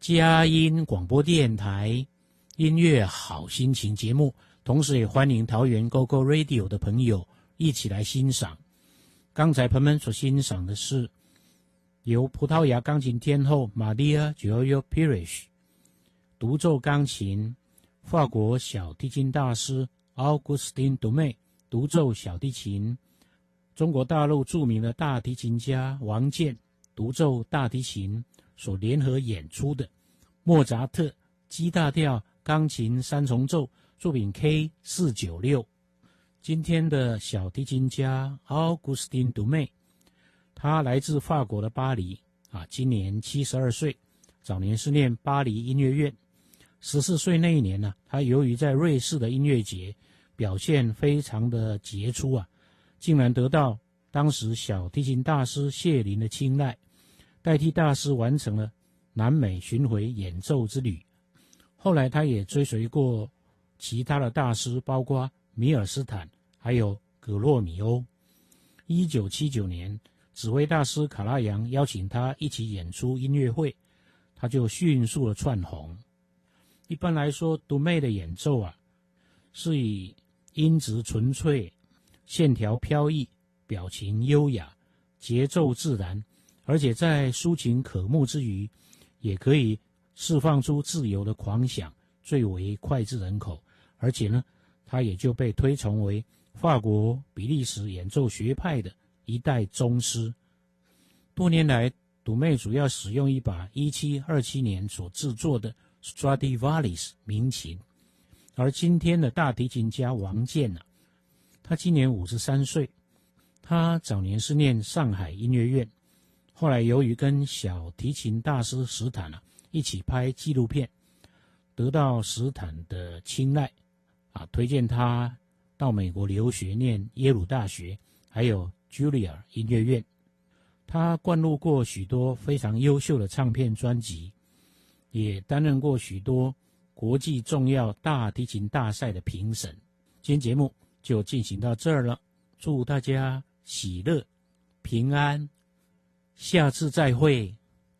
佳音广播电台音乐好心情节目，同时也欢迎桃园 GoGo Radio 的朋友一起来欣赏。刚才朋友们所欣赏的是由葡萄牙钢琴天后 Maria João Pires 独奏钢琴，法国小提琴大师 Augustin Domé 独奏小提琴，中国大陆著名的大提琴家王健独奏大提琴所联合演出的莫扎特 G 大调钢琴三重奏作品 K496。 今天的小提琴家 Augustin Domé， 他来自法国的巴黎，今年72岁，早年是念巴黎音乐院。14岁那一年呢，他由于在瑞士的音乐节表现非常的杰出竟然得到当时小提琴大师谢林的青睐，代替大师完成了南美巡回演奏之旅。后来他也追随过其他的大师，包括米尔斯坦还有葛洛米欧。1979年指挥大师卡拉扬邀请他一起演出音乐会，他就迅速的窜红。一般来说，Domé的演奏是以音质纯粹、线条飘逸、表情优雅、节奏自然，而且在抒情可慕之余，也可以释放出自由的狂想，最为脍炙人口。而且呢，他也就被推崇为法国比利时演奏学派的一代宗师。多年来，Domé主要使用一把1727年所制作的 Stradivarius 名琴。而今天的大提琴家王健他今年53岁，他早年是念上海音乐院，后来由于跟小提琴大师史坦一起拍纪录片，得到史坦的青睐推荐他到美国留学念耶鲁大学还有 Juilliard 音乐院。他灌录过许多非常优秀的唱片专辑，也担任过许多国际重要大提琴大赛的评审。今天节目就进行到这儿了，祝大家喜乐平安，下次再会。